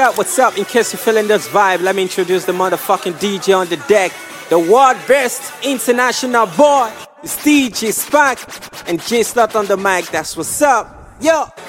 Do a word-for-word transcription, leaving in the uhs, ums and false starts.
up, what's up? In case you're feeling this vibe, let me introduce the motherfucking D J on the deck. The world best international boy. It's D J Spark and J Slot on the mic. That's what's up. Yo.